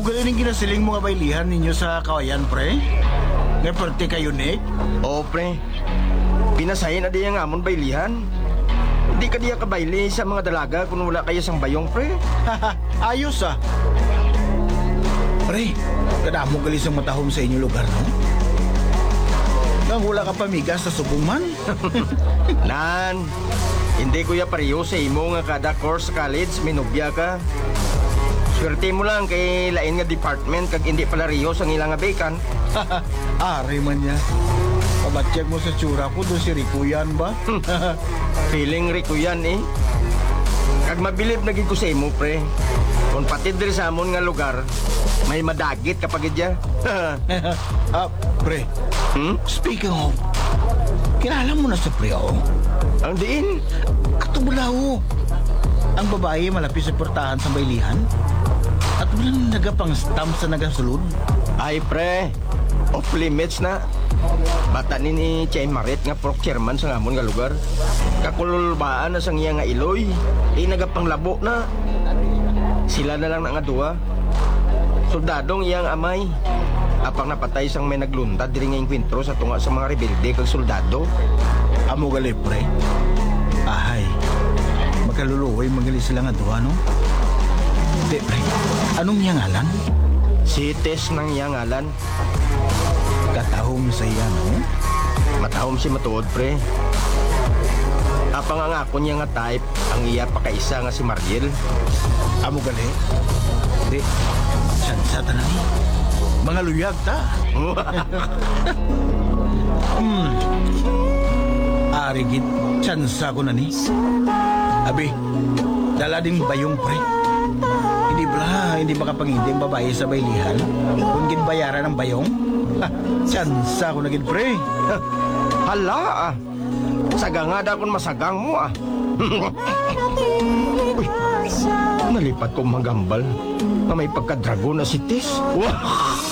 galing ginasiling mga bailihan ninyo sa kawayan, pre? Ngay parte kayo, Nick? Oo, pre. Pinasahin na diya nga amon baylihan. Hindi ka diya kabayli sa mga dalaga kung wala kayo sang bayong, pre. Ayos, ah. Pre, kadamo galis ang matahom sa inyong lugar, no? Nang wala ka pamigas sa subong man? Nan, hindi ko ya pareho sa imo nga kada course sa college, minubya ka. Swerte mo lang kay lain nga department kag hindi pala riyo ang ilang nga bekan. Ari man niya. Pabatsyag mo sa tsura ko, doon si Rico yan ba? Feeling Rico yan eh. Kag mabilib naging ko sa imo, pre. Kung pati diri sa amon nga lugar, may madagit kapag idya. Pre, speaking of, kilala mo na sa pre, oh? Ang diin? Katubulaw. Ang babae malapit sa portahan sa bailihan at walang nagapang stamp sa nagasulod. Ay, pre. Off limits na. Bata ni Chay Marit nga prok chairman sa ngamon nga lugar. Kakululbaan na sang iya nga iloy. Nagapanglabo na. Sila na lang nga duwa. Soldadong iyang amay. Apang napatay sang may nagluntad diri nga inkwentro sa tunga sa mga rebelde kag soldado. Amo gali, pre. Ahay. Magkaluluoy magali sila nga duwa, no? Di, pre. Anong iya ngalan? Si Tess nang iya ngalan. Katahom sa iya, no? Matahom si matuod, pre. Apang ang ako niya nga type, ang iya pakaisa nga si Mariel. Amo gali. Di, sansa ta na ni. Mga luyag ta. Arigid, sansa ko na ni. Abi, dala din bayong, pre. Hindi makapangindi ang babae sa bailihan kung ginbayaran ng bayong. Sansa ko na gid, pre. Hala, sagangada kung masagang mo, ah. Uy, nalipat kong magambal na may pagkadrago na si Tess. Wah!